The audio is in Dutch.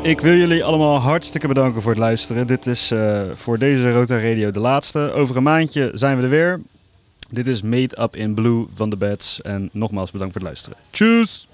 Ik wil jullie allemaal hartstikke bedanken voor het luisteren. Dit is voor deze Rota Radio de laatste. Over een maandje zijn we er weer. Dit is Made Up in Blue van The Bats. En nogmaals bedankt voor het luisteren. Tjus!